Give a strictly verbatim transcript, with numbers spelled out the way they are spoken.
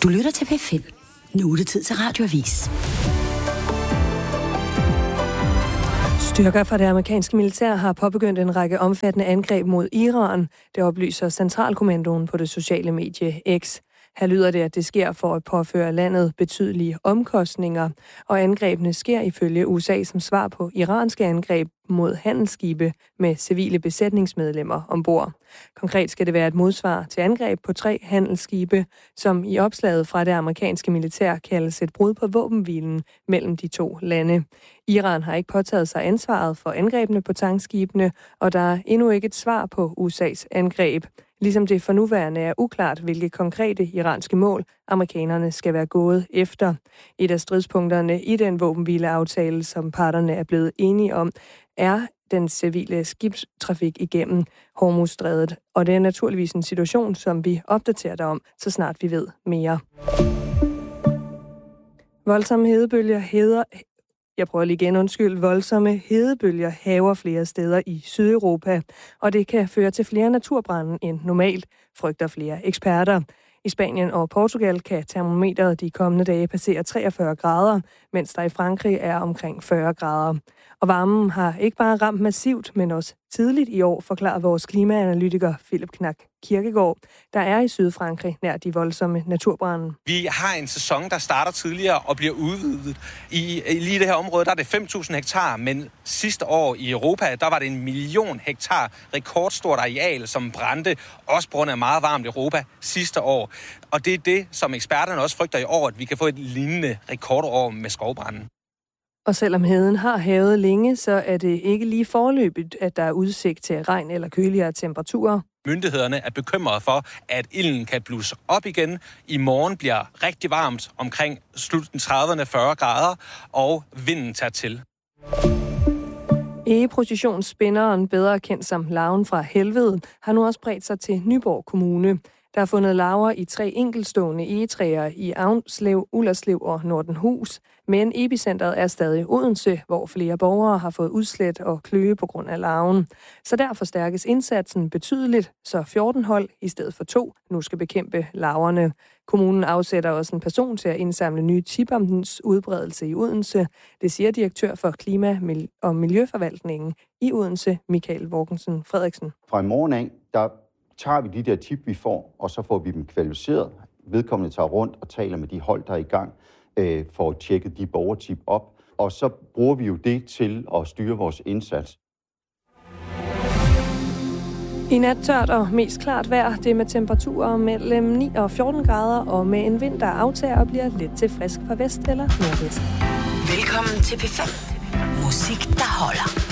Du lytter til P fem. Nu er det tid til Radioavis. Styrker fra det amerikanske militær har påbegyndt en række omfattende angreb mod Iran. Det oplyser Centralkommandoen på det sociale medie X. Her lyder det, at det sker for at påføre landet betydelige omkostninger, og angrebene sker ifølge U S A som svar på iranske angreb mod handelsskibe med civile besætningsmedlemmer ombord. Konkret skal det være et modsvar til angreb på tre handelsskibe, som i opslaget fra det amerikanske militær kaldes et brud på våbenhvilen mellem de to lande. Iran har ikke påtaget sig ansvaret for angrebene på tankskibene, og der er endnu ikke et svar på U S A's angreb. Ligesom det for nuværende er uklart, hvilke konkrete iranske mål amerikanerne skal være gået efter. Et af stridspunkterne i den våbenhvileaftale, som parterne er blevet enige om, er den civile skibstrafik igennem Hormuzstrædet. Og det er naturligvis en situation, som vi opdaterer dig om, så snart vi ved mere. Voldsomme hedebølger heder... Jeg prøver lige igen, undskyld. Voldsomme hedebølger hærger flere steder i Sydeuropa, og det kan føre til flere naturbrande end normalt, frygter flere eksperter. I Spanien og Portugal kan termometeret de kommende dage passere treogfyrre grader, mens der i Frankrig er omkring fyrre grader. Og varmen har ikke bare ramt massivt, men også tidligt i år, forklarer vores klimaanalytiker Philip Knak Kirkegaard, der er i Sydfrankrig nær de voldsomme naturbrande. Vi har en sæson, der starter tidligere og bliver udvidet. I, i lige det her område, der er det fem tusind hektar, men sidste år i Europa, der var det en million hektar, rekordstort areal, som brændte, også på grund af meget varmt Europa sidste år. Og det er det, som eksperterne også frygter i år, at vi kan få et lignende rekordår med skovbranden. Og selvom heden har hævet længe, så er det ikke lige foreløbigt, at der er udsigt til regn eller køligere temperaturer. Myndighederne er bekymrede for, at ilden kan blusse op igen. I morgen bliver rigtig varmt, omkring slutningen trediverne fyrre grader, og vinden tager til. Egeprocessionsspinderen, bedre kendt som larven fra helvede, har nu også bredt sig til Nyborg Kommune. Der er fundet larver i tre enkeltstående egetræer i Avnslev, Ullerslev og Nordenhus, men epicentret er stadig Odense, hvor flere borgere har fået udslæt og kløe på grund af larven. Så der forstærkes indsatsen betydeligt, så fjorten hold i stedet for to nu skal bekæmpe larverne. Kommunen afsætter også en person til at indsamle nye tip om dens udbredelse i Odense. Det siger direktør for Klima- og Miljøforvaltningen i Odense, Michael Vorkensen Frederiksen. Fra i morgen af, der tager vi de der tip, vi får, og så får vi dem kvalificeret. Vedkommende tager rundt og taler med de hold, der er i gang, øh, for at tjekke de borgertip op. Og så bruger vi jo det til at styre vores indsats. I nat tørt og mest klart vejr, det med temperaturer mellem ni og fjorten grader, og med en vind, der aftager og bliver lidt til frisk fra vest eller nordvest. Velkommen til P fem. Musik, der holder.